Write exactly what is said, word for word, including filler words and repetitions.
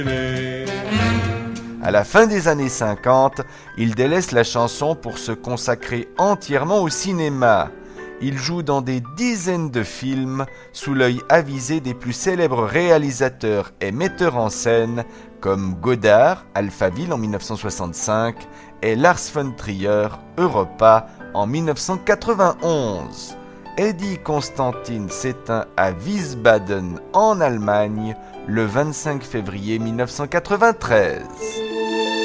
À la fin des années cinquante, il délaisse la chanson pour se consacrer entièrement au cinéma. Il joue dans des dizaines de films sous l'œil avisé des plus célèbres réalisateurs et metteurs en scène comme Godard, Alphaville en dix-neuf cent soixante-cinq et Lars von Trier, Europa en dix-neuf cent quatre-vingt-onze. Eddie Constantine s'éteint à Wiesbaden en Allemagne le vingt-cinq février dix-neuf cent quatre-vingt-treize.